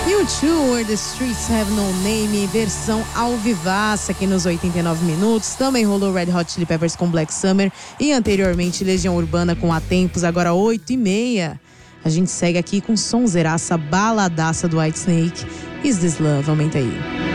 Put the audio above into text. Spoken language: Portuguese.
U2, Where the Streets Have No Name, versão ao vivaça aqui nos 89 minutos. Também rolou Red Hot Chili Peppers com Black Summer e anteriormente Legião Urbana com Há Tempos, agora 8h30. A gente segue aqui com sonzeiraça, baladaça do Whitesnake. Is This Love? Aumenta aí.